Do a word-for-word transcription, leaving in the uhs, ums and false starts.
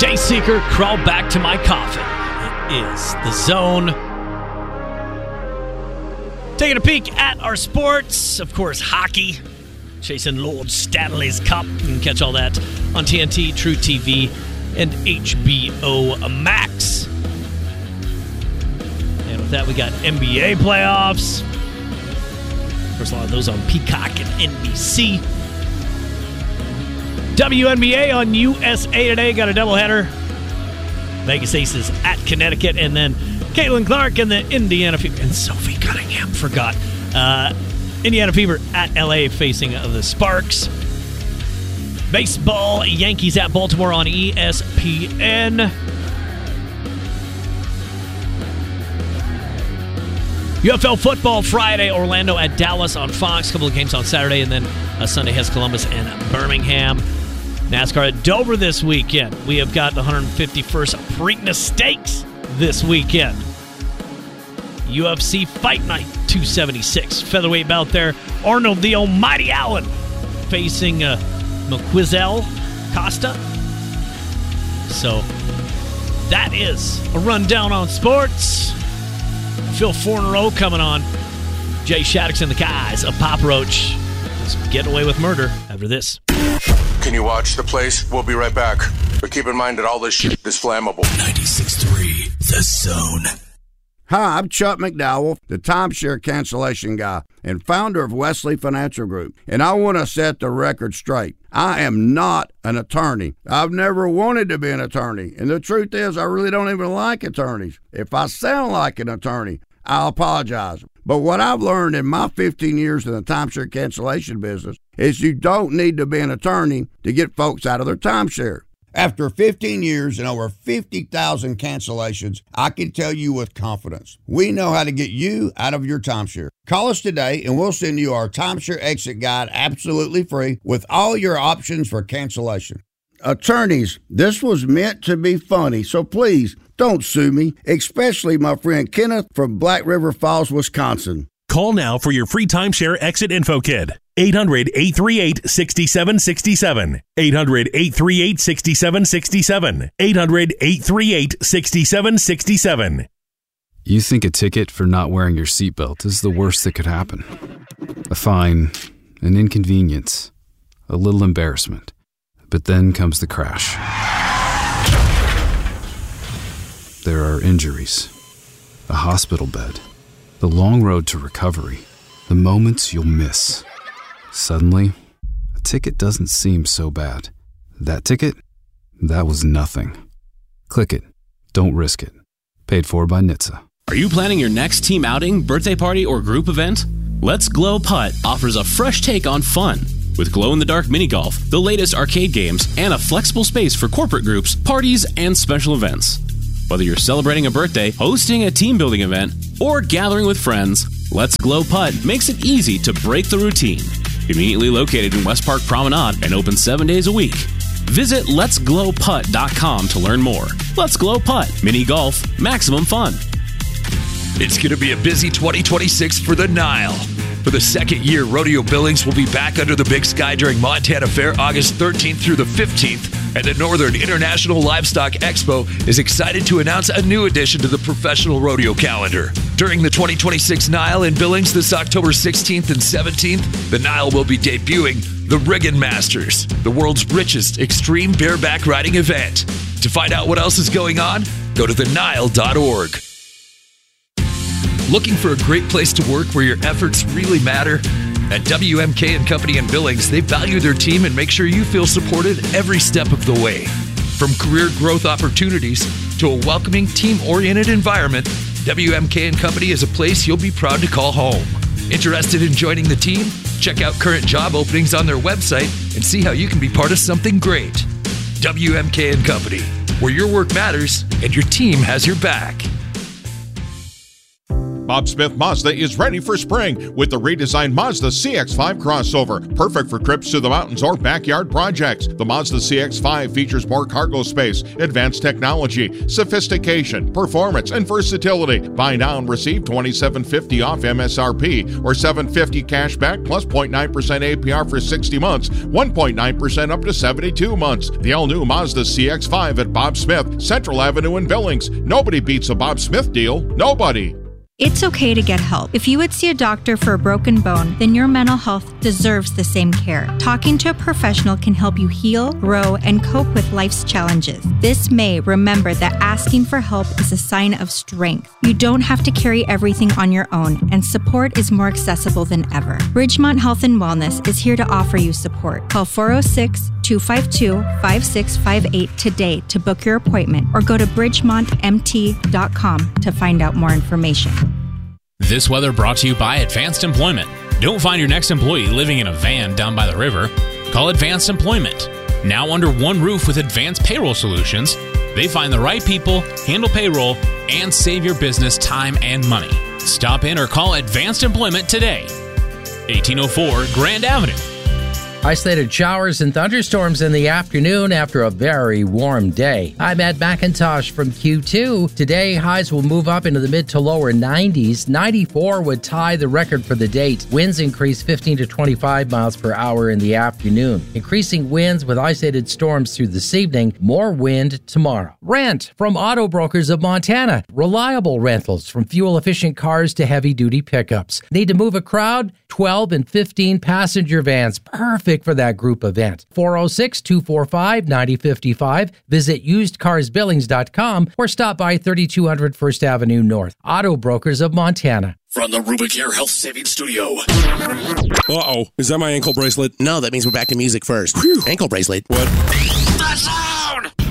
Dayseeker, crawl back to my coffin. It is The Zone. Taking a peek at our sports. Of course, hockey. Chasing Lord Stanley's Cup. You can catch all that on T N T, True T V, and H B O Max. And with that, we got N B A playoffs. Of course, a lot of those on Peacock and N B C. W N B A on U S A Today. Got a doubleheader. Vegas Aces at Connecticut. And then Caitlin Clark and the Indiana Fever. And Sophie Cunningham, forgot. Uh, Indiana Fever at L A facing the Sparks. Baseball, Yankees at Baltimore on E S P N. U F L football Friday, Orlando at Dallas on Fox. A couple of games on Saturday, and then uh, Sunday has Columbus and Birmingham. NASCAR at Dover this weekend. We have got the one hundred fifty-first Preakness Stakes this weekend. U F C Fight Night two seventy-six. Featherweight bout there. Arnold the Almighty Allen facing uh, Maquizel Costa. So that is a rundown on sports. Phil Fornero coming on. Jay Shaddix and the guys of Pop Roach is getting away with murder after this. Can you watch the place? We'll be right back. But keep in mind that all this shit is flammable. ninety-six point three The Zone. Hi, I'm Chuck McDowell, the timeshare cancellation guy and founder of Wesley Financial Group, and I want to set the record straight. I am not an attorney. I've never wanted to be an attorney, and the truth is I really don't even like attorneys. If I sound like an attorney, I'll apologize. But what I've learned in my fifteen years in the timeshare cancellation business is you don't need to be an attorney to get folks out of their timeshare. After fifteen years and over fifty thousand cancellations, I can tell you with confidence, we know how to get you out of your timeshare. Call us today and we'll send you our timeshare exit guide absolutely free with all your options for cancellation. Attorneys, this was meant to be funny, so please don't sue me, especially my friend Kenneth from Black River Falls, Wisconsin. Call now for your free timeshare exit info kit. eight hundred, eight three eight, six seven six seven. eight hundred, eight three eight, six seven six seven. eight hundred, eight three eight, six seven six seven. You think a ticket for not wearing your seatbelt is the worst that could happen. A fine, an inconvenience, a little embarrassment. But then comes the crash. There are injuries, a hospital bed, the long road to recovery, the moments you'll miss. Suddenly, a ticket doesn't seem so bad. That ticket? That was nothing. Click it. Don't risk it. Paid for by N H T S A. Are you planning your next team outing, birthday party, or group event? Let's Glow Putt offers a fresh take on fun. With glow-in-the-dark mini golf, the latest arcade games, and a flexible space for corporate groups, parties, and special events. Whether you're celebrating a birthday, hosting a team-building event, or gathering with friends, Let's Glow Putt makes it easy to break the routine. Conveniently located in West Park Promenade and open seven days a week. Visit lets glow putt dot com to learn more. Let's Glow Putt. Mini golf, maximum fun. It's going to be a busy twenty twenty-six for the Nile. For the second year, Rodeo Billings will be back under the big sky during Montana Fair August thirteenth through the fifteenth. And the Northern International Livestock Expo is excited to announce a new addition to the professional rodeo calendar. During the twenty twenty-six Nile in Billings this October sixteenth and seventeenth, the Nile will be debuting the Riggin Masters, the world's richest extreme bareback riding event. To find out what else is going on, go to the nile dot org. Looking for a great place to work where your efforts really matter? At W M K and Company in Billings, they value their team and make sure you feel supported every step of the way. From career growth opportunities to a welcoming, team-oriented environment, W M K and Company is a place you'll be proud to call home. Interested in joining the team? Check out current job openings on their website and see how you can be part of something great. W M K and Company, where your work matters and your team has your back. Bob Smith Mazda is ready for spring with the redesigned Mazda C X five crossover, perfect for trips to the mountains or backyard projects. The Mazda C X five features more cargo space, advanced technology, sophistication, performance, and versatility. Buy now and receive twenty-seven fifty off M S R P or seven fifty cash back plus zero point nine percent A P R for sixty months, one point nine percent up to seventy-two months. The all-new Mazda C X five at Bob Smith, Central Avenue in Billings. Nobody beats a Bob Smith deal. Nobody. It's okay to get help. If you would see a doctor for a broken bone, then your mental health deserves the same care. Talking to a professional can help you heal, grow, and cope with life's challenges. This May, remember that asking for help is a sign of strength. You don't have to carry everything on your own, and support is more accessible than ever. Bridgemont Health and Wellness is here to offer you support. Call four oh six, two five two, five six five eight today to book your appointment, or go to bridgemont m t dot com to find out more information. This weather brought to you by Advanced Employment. Don't find your next employee living in a van down by the river. Call Advanced Employment. Now under one roof with Advanced Payroll Solutions, they find the right people, handle payroll, and save your business time and money. Stop in or call Advanced Employment today. eighteen oh four Grand Avenue. Isolated showers and thunderstorms in the afternoon after a very warm day. I'm Ed McIntosh from Q two. Today, highs will move up into the mid to lower nineties. ninety-four would tie the record for the date. Winds increase fifteen to twenty-five miles per hour in the afternoon. Increasing winds with isolated storms through this evening. More wind tomorrow. Rent from Auto Brokers of Montana. Reliable rentals from fuel-efficient cars to heavy-duty pickups. Need to move a crowd? twelve and fifteen passenger vans. Perfect for that group event. four oh six, two four five, nine oh five five. Visit used cars billings dot com or stop by thirty-two hundred First Avenue North. Auto Brokers of Montana. From the Rubicare Health Savings Studio. Uh-oh. Is that my ankle bracelet? No, that means we're back to music first. Whew. Ankle bracelet. What? The sound!